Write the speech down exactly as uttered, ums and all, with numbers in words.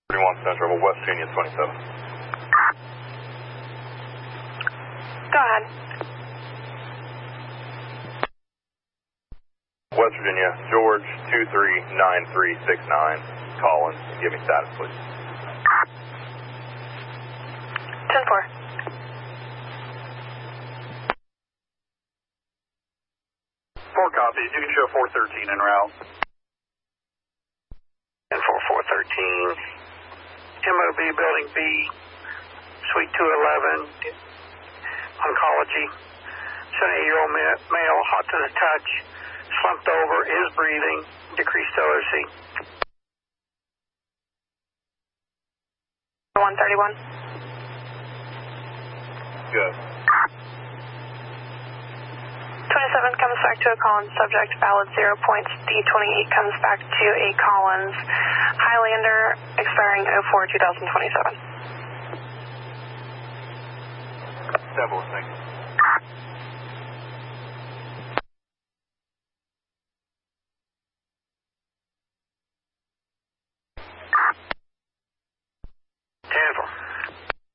thirty-one Central, West Union twenty-seven. Go ahead. West Virginia, George two three nine three six nine, Collins. Give me status, please. ten four. Four copies. You can show four thirteen en route. ten four, four thirteen. M O B Building B, Suite two eleven, Oncology. seventy-eight-year-old male, hot to the touch, slumped over, is breathing, decreased O C. one thirty-one. Good. twenty-seven comes back to a Collins subject, valid zero points. D twenty-eight comes back to a Collins Highlander, expiring oh four two thousand twenty-seven. Double, thank you.